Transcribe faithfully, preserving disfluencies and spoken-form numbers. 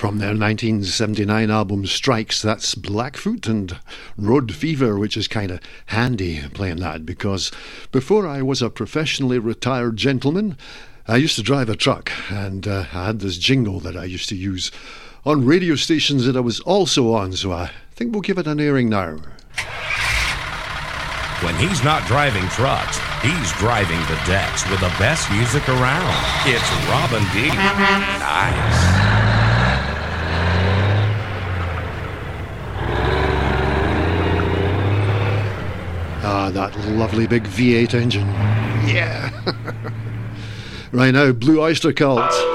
From their nineteen seventy-nine album Strikes, that's Blackfoot and Road Fever, which is kind of handy playing that, because before I was a professionally retired gentleman, I used to drive a truck, and uh, I had this jingle that I used to use on radio stations that I was also on, so I think we'll give it an airing now. When he's not driving trucks, he's driving the decks with the best music around. It's Robin D. Nice. Ah, that lovely big V eight engine. Yeah. Right now, Blue Oyster Cult.